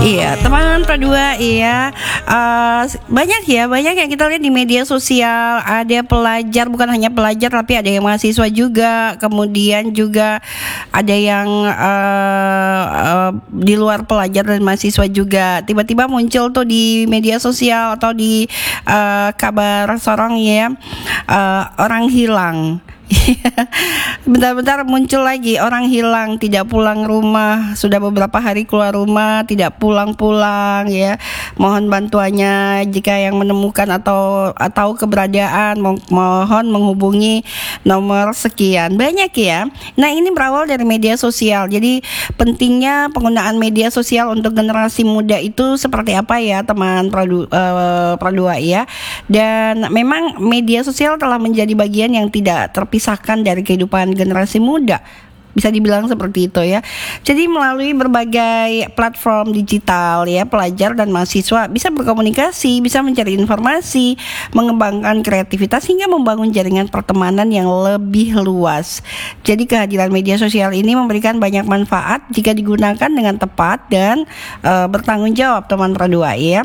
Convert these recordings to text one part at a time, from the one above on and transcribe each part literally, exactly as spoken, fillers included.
Iya, teman Pradua, iya, uh, banyak ya, banyak yang kita lihat di media sosial. Ada pelajar, bukan hanya pelajar, tapi ada yang mahasiswa juga. Kemudian juga ada yang uh, uh, di luar pelajar dan mahasiswa juga. Tiba-tiba muncul tuh di media sosial atau di uh, kabar sorong ya, uh, orang hilang. Bentar-bentar muncul lagi orang hilang, tidak pulang rumah, sudah beberapa hari keluar rumah, tidak pulang-pulang ya. Mohon bantuannya jika yang menemukan atau atau keberadaan, mo- mohon menghubungi nomor sekian. Banyak ya. Nah, ini berawal dari media sosial. Jadi pentingnya penggunaan media sosial untuk generasi muda itu seperti apa ya, teman Pradu, uh, Pradua ya. Dan memang media sosial telah menjadi bagian yang tidak terpisahkan dari kehidupan generasi muda, bisa dibilang seperti itu ya. Jadi melalui berbagai platform digital ya, pelajar dan mahasiswa bisa berkomunikasi, bisa mencari informasi, mengembangkan kreativitas hingga membangun jaringan pertemanan yang lebih luas. Jadi kehadiran media sosial ini memberikan banyak manfaat jika digunakan dengan tepat dan uh, bertanggung jawab, teman Pradua ya.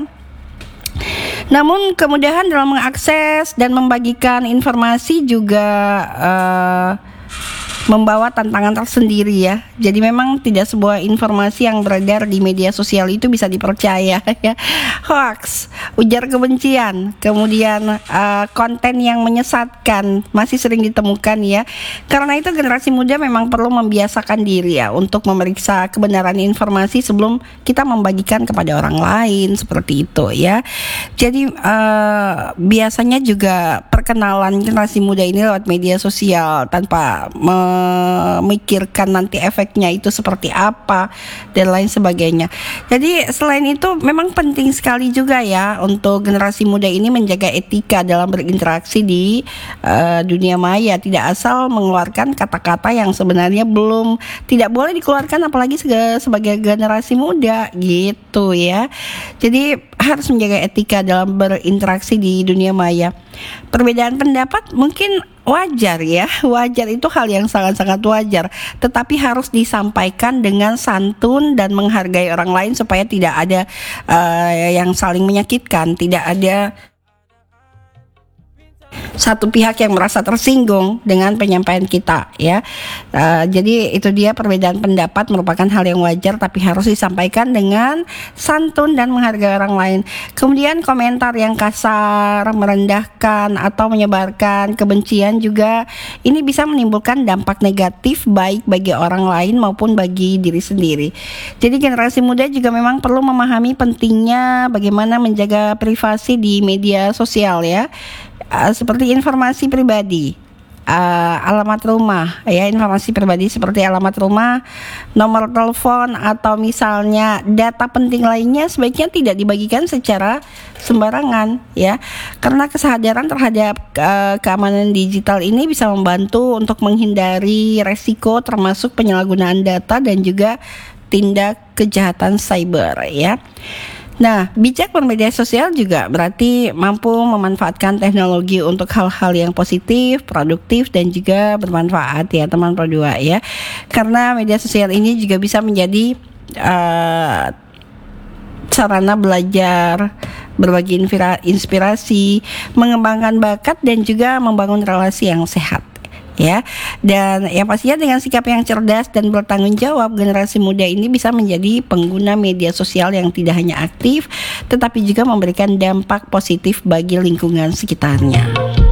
Namun kemudahan dalam mengakses dan membagikan informasi juga uh, membawa tantangan tersendiri ya. Jadi memang tidak sebuah informasi yang beredar di media sosial itu bisa dipercaya ya. Hoax, ujar kebencian, kemudian uh, konten yang menyesatkan masih sering ditemukan ya. Karena itu generasi muda memang perlu membiasakan diri ya untuk memeriksa kebenaran informasi sebelum kita membagikan kepada orang lain, seperti itu ya. Jadi uh, biasanya juga perkenalan generasi muda ini lewat media sosial tanpa me- memikirkan nanti efeknya itu seperti apa dan lain sebagainya. Jadi selain itu memang penting sekali juga ya untuk generasi muda ini menjaga etika dalam berinteraksi di uh, dunia maya, tidak asal mengeluarkan kata-kata yang sebenarnya belum tidak boleh dikeluarkan apalagi sega, sebagai generasi muda gitu ya. Jadi harus menjaga etika dalam berinteraksi di dunia maya. Perbedaan pendapat mungkin wajar ya, wajar itu hal yang sangat-sangat wajar, tetapi harus disampaikan dengan santun dan menghargai orang lain supaya tidak ada uh, yang saling menyakitkan, tidak ada satu pihak yang merasa tersinggung dengan penyampaian kita ya. Uh, jadi itu dia, perbedaan pendapat merupakan hal yang wajar tapi harus disampaikan dengan santun dan menghargai orang lain. Kemudian komentar yang kasar, merendahkan atau menyebarkan kebencian juga ini bisa menimbulkan dampak negatif baik bagi orang lain maupun bagi diri sendiri. Jadi generasi muda juga memang perlu memahami pentingnya bagaimana menjaga privasi di media sosial ya. Uh, seperti informasi pribadi, uh, alamat rumah ya, informasi pribadi seperti alamat rumah, nomor telepon atau misalnya data penting lainnya sebaiknya tidak dibagikan secara sembarangan ya, karena kesadaran terhadap uh, keamanan digital ini bisa membantu untuk menghindari resiko termasuk penyalahgunaan data dan juga tindak kejahatan cyber ya. Nah, bijak bermedia sosial juga berarti mampu memanfaatkan teknologi untuk hal-hal yang positif, produktif, dan juga bermanfaat ya, teman Pradua ya. Karena media sosial ini juga bisa menjadi uh, sarana belajar, berbagi inspirasi, mengembangkan bakat, dan juga membangun relasi yang sehat ya. Dan ya pastinya dengan sikap yang cerdas dan bertanggung jawab, generasi muda ini bisa menjadi pengguna media sosial yang tidak hanya aktif tetapi juga memberikan dampak positif bagi lingkungan sekitarnya.